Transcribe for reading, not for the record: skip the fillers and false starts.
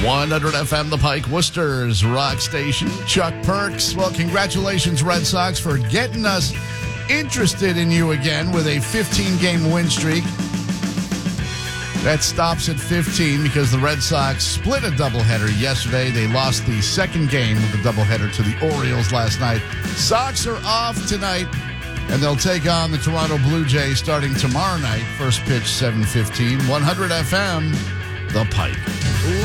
100 FM, The Pike, Worcester's rock station. Chuck Perks. Well, congratulations, Red Sox, for getting us interested in you again with a 15-game win streak. That stops at 15 because the Red Sox split a doubleheader yesterday. They lost the second game of the doubleheader to the Orioles last night. Sox are off tonight, and they'll take on the Toronto Blue Jays starting tomorrow night. First pitch, 7:15. 100 FM, The Pike.